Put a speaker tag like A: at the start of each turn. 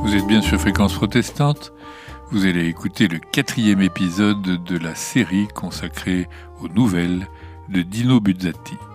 A: Vous êtes bien sur Fréquence Protestante. Vous allez écouter le 4e épisode de la série consacrée aux nouvelles de Dino Buzzati.